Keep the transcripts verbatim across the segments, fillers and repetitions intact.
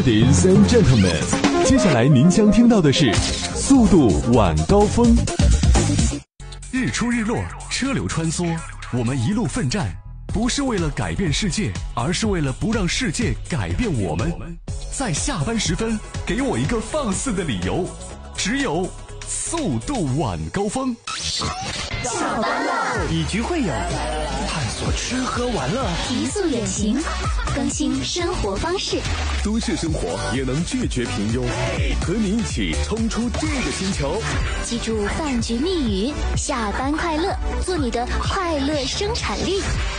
Ladies and gentlemen， 接下来您将听到的是速度晚高峰。日出日落，车流穿梭，我们一路奋战，不是为了改变世界，而是为了不让世界改变我们。在下班时分，给我一个放肆的理由，只有速度晚高峰。 下班了， 以局会友，探索吃喝玩乐， 提速远行，更新生活方式。 都市生活也能拒绝平庸，和你一起冲出这个星球。 记住饭局密语：下班快乐，做你的快乐生产力。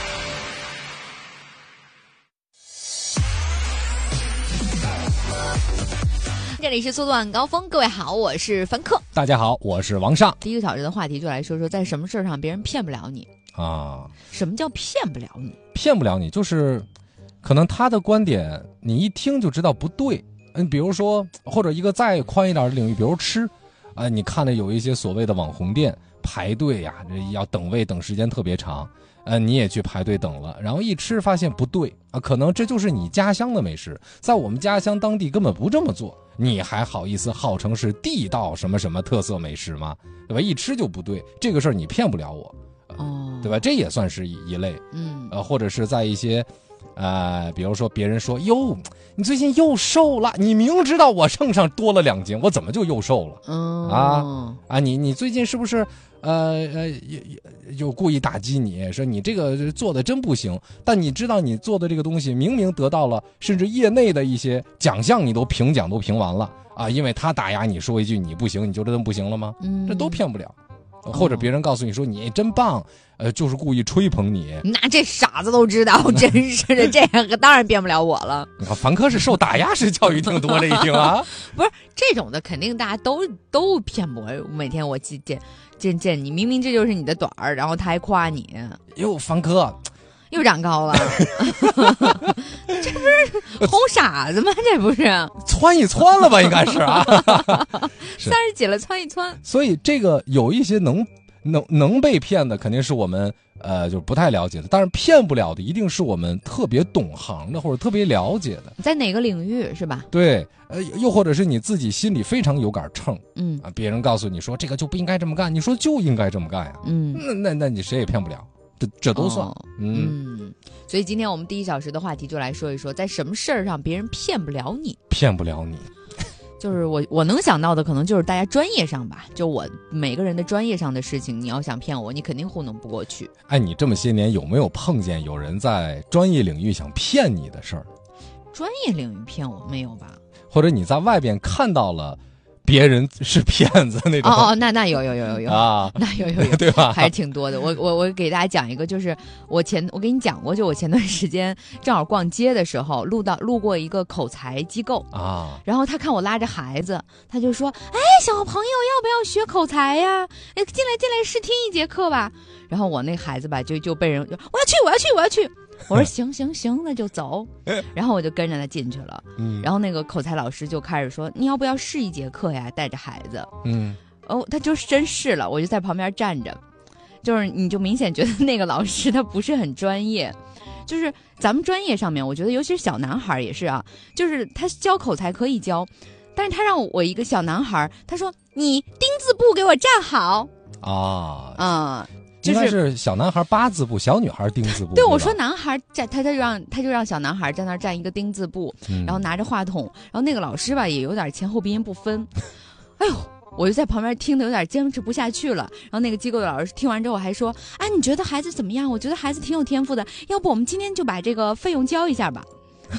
这里是速度晚高峰，各位好，我是凡客。 大家好，我是王尚。 第一个小时的话题就来说说，在什么事上别人骗不了你啊？ 什么叫骗不了你？ 骗不了你，就是可能他的观点你一听就知道不对。嗯，比如说，或者一个再宽一点的领域，比如吃，啊、呃，你看的有一些所谓的网红店排队呀、啊，要等位等时间特别长。呃，你也去排队等了，然后一吃发现不对啊，可能这就是你家乡的美食，在我们家乡当地根本不这么做，你还好意思号称是地道什么什么特色美食吗？对吧？一吃就不对，这个事儿你骗不了我， 哦， 对吧？这也算是一类， 嗯，呃， 或者是在一些，呃，比如说别人说哟，你最近又瘦了，你明知道我秤上多了两斤，我怎么就又瘦了？ 嗯、 啊啊，你你最近是不是？呃呃，就故意打击你，说你这个做的真不行，但你知道你做的这个东西明明得到了甚至业内的一些奖项，你都评奖都评完了啊，因为他打压你说一句你不行，你就真不行了吗？ 嗯， 这都骗不了。或者别人告诉你说你真棒，呃，就是故意吹捧你， 那这傻子都知道，真是的，这个当然骗不了我了。 你看凡科是受打压式教育挺多的，一听啊， 不是这种的，肯定大家都都骗我。每天我见见见见你，明明这就是你的短儿，然后他还夸你， 哟，凡科又长高了，这不是哄傻子吗？这不是窜一窜了吧？应该是啊， 三十几了窜一窜。 所以这个有一些能能能被骗的，肯定是我们呃就不太了解的，但是骗不了的，一定是我们特别懂行的或者特别了解的， 在哪个领域是吧？ 对，呃，又或者是你自己心里非常有杆秤， 嗯啊，别人告诉你说这个就不应该这么干，你说就应该这么干呀， 嗯， 那那那你谁也骗不了。这这都算、 哦、 嗯, 嗯，所以今天我们第一小时的话题就来说一说，在什么事儿上别人骗不了你， 骗不了你， 就是我我能想到的，可能就是大家专业上吧，就我每个人的专业上的事情，你要想骗我，你肯定糊弄不过去。 哎，你这么些年有没有碰见有人在专业领域想骗你的事儿？ 专业领域骗我没有吧？ 或者你在外边看到了别人是骗子那种？ 哦哦，那那有有有有有啊，那有有有， 对吧？ 还是挺多的。我我我给大家讲一个，就是我前我给你讲过，就我前段时间正好逛街的时候，路到路过一个口才机构啊， 然后他看我拉着孩子，他就说：“哎，小朋友要不要学口才呀？哎，进来进来试听一节课吧。”然后我那孩子吧，就就被人就我要去我要去我要去。我说行行行，那就走。然后我就跟着他进去了。嗯，然后那个口才老师就开始说：“你要不要试一节课呀？带着孩子。”嗯，哦，他就真试了，我就在旁边站着，就是你就明显觉得那个老师他不是很专业。就是咱们专业上面，我觉得尤其是小男孩也是啊，就是他教口才可以教，但是他让我一个小男孩，他说：“你丁字步给我站好。”啊啊。嗯应该是小男孩八字步，小女孩丁字步。 对，我说男孩站，他他就让他就让小男孩在那儿站一个丁字步， 嗯、 然后拿着话筒，然后那个老师吧也有点前后鼻音不分，哎呦，我就在旁边听得有点坚持不下去了。然后那个机构的老师听完之后还说：“哎，你觉得孩子怎么样？我觉得孩子挺有天赋的，要不我们今天就把这个费用交一下吧。”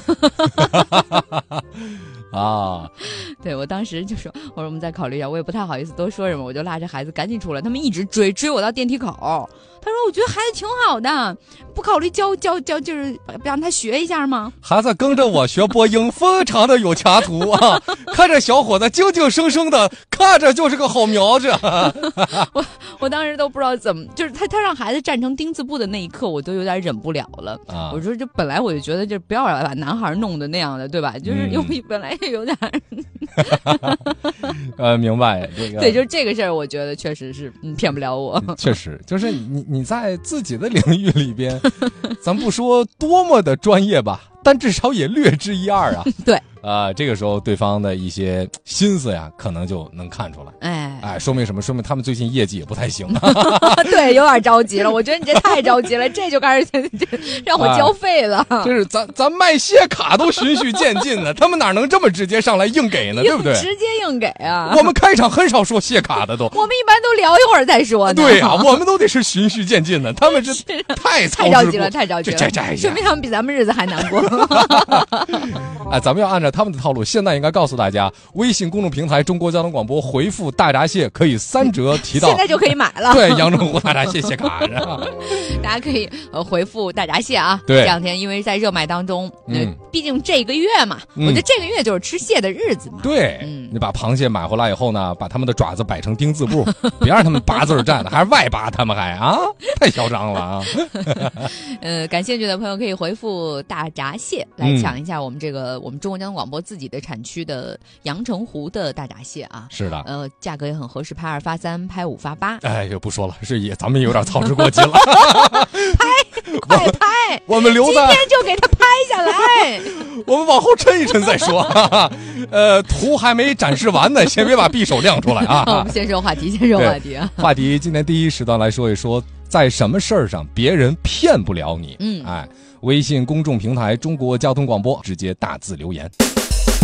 啊，对，我当时就说，我说我们再考虑一下，我也不太好意思多说什么，我就拉着孩子赶紧出来，他们一直追追我到电梯口。他说：“我觉得孩子挺好的，不考虑教教教，就是让他学一下吗？” 孩子跟着我学播音，非常的有前途啊！看着小伙子静静生生的，看着就是个好苗子。 我我当时都不知道怎么，就是他他让孩子站成丁字步的那一刻，我都有点忍不了了。啊、我说这本来我就觉得，就不要把男孩弄的那样的，对吧？就是又、嗯、本来有点。 呃，明白这个。 对，就是这个事儿，我觉得确实是嗯骗不了我。 确实，就是你你在自己的领域里边，咱不说多么的专业吧，但至少也略知一二啊。 对啊、呃，这个时候对方的一些心思呀，可能就能看出来。 哎哎，说明什么？说明他们最近业绩也不太行。 对，有点着急了。我觉得你这太着急了，这就开始让我交费了。 这、哎、是咱咱卖谢卡都循序渐进的，他们哪能这么直接上来硬给呢？对不对？ 直接硬给啊！ 我们开场很少说谢卡的都， 我们一般都聊一会儿再说呢。 对呀、啊，我们都得是循序渐进的，他们这太太着急了，太着急了， 这这说明他们比咱们日子还难过。 哎，咱们要按照他们的套路，现在应该告诉大家，微信公众平台中国交通广播回复大闸蟹可以三折提到， 现在就可以买了。 对，阳澄湖大闸蟹蟹卡， 大家可以呃回复大闸蟹啊。 对， 这两天因为在热卖当中，嗯，毕竟这个月嘛， 嗯、 我觉得这个月就是吃蟹的日子嘛。 对，嗯，你把螃蟹买回来以后呢，把他们的爪子摆成丁字步，别让他们八字站，还是外八，他们还啊，太嚣张了啊！ 呃，感兴趣的朋友可以回复大闸蟹来抢一下我们这个、嗯、我们中国交通广播自己的产区的阳澄湖的大闸蟹啊。 是的， 呃，价格也很合适，拍二发三，拍五发八。 哎，就不说了，是也咱们有点操之过急了。 拍，快拍！ 我们留在今天就给他拍下来。 我们往后抻一抻再说。呃，图还没展示完呢，先别把匕首亮出来啊。 我们先说话题，先说话题啊。 话题今天第一时段来说一说，在什么事儿上别人骗不了你？ 嗯， 哎，微信公众平台中国交通广播直接大字留言。